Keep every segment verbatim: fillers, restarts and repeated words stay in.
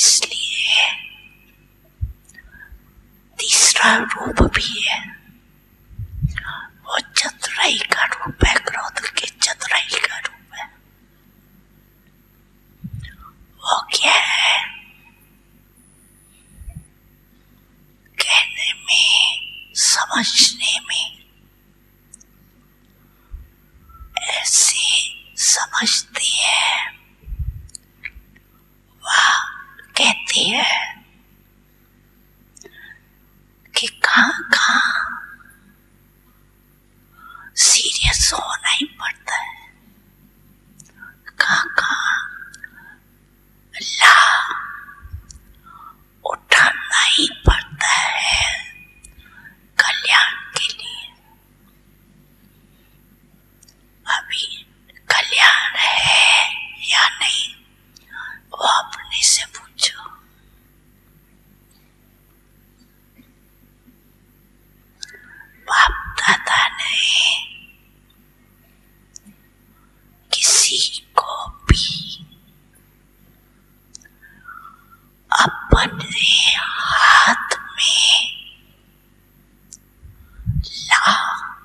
इसलिए तीसरा रूप भी है, वो चतुराई का रूप है, क्रोध की चतुराई का रूप है। वो क्या है? कहने में, समझने में ऐसे समझती है, वह कहती है कि कहाँ कहाँ सीरियस होना ही पड़ता है, कहाँ कहाँ ला उठाना ही पड़ता है कल्याण के लिए। अभी कल्याण है या नहीं, वो अपने से पूछो। बाप दादा ने किसी को भी अपने हाथ में ला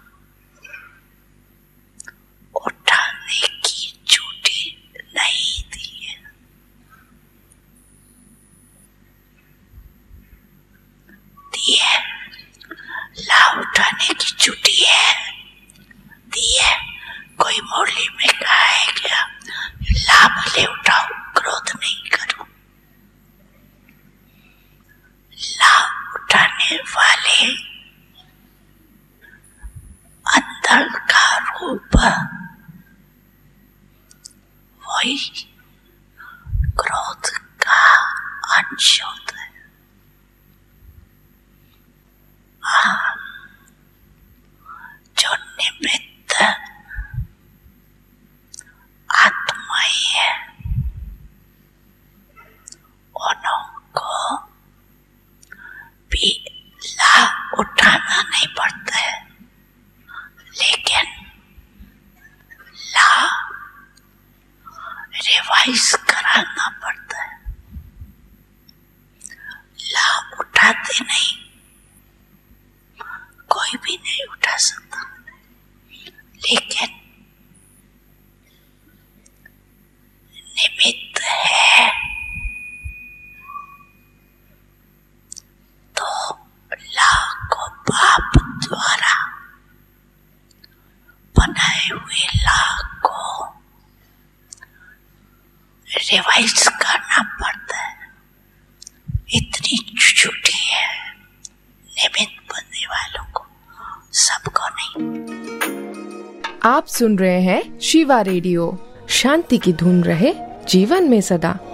उठाने की छुट्टी नहीं दी है। दी है? ला उठाने की छुट्टी है, दी है। कोई मुरली में कहा है क्या ला भले उठाओ, क्रोध नहीं करो? ला उठाने वाले अंदर का रूप वही क्रोध का अंश होता है। हाँ, जो निमित्त आत्माएं है, उनको भी ला उठाना नहीं पड़ता है, लेकिन ला रिवाइज कराना पड़ता है। ला उठाते नहीं, कोई भी नहीं उठा सकता, लेकिन निमित्त है तो ला को बाप द्वारा बनाए हुए ला को रिवाइज करना पड़ता है। इतनी छुट्टी है निमित्त बनने वालों को, सबको नहीं। आप सुन रहे हैं शिवा रेडियो। शांति की धुन रहे जीवन में सदा।